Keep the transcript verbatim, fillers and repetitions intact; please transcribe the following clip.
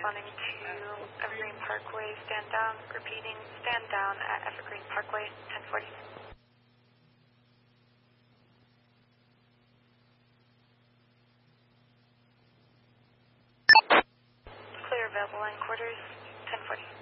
responding to Evergreen Parkway, stand down, repeating, stand down at Evergreen Parkway, ten forty. Clear available line quarters, ten forty.